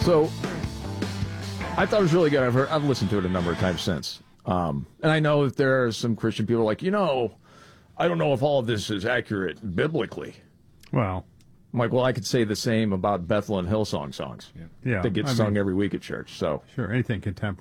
So I thought it was really good. I've listened to it a number of times since. And I know that there are some Christian people like, I don't know if all of this is accurate biblically. Well, I'm like, well, I could say the same about Bethel and Hillsong songs yeah. that get sung every week at church. So sure, anything contemporary.